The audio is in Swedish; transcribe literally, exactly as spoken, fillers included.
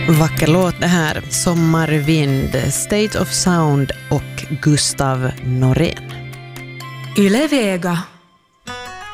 Vacker låt det här. Sommarvind, State of Sound och Gustav Norén. Yle Vega.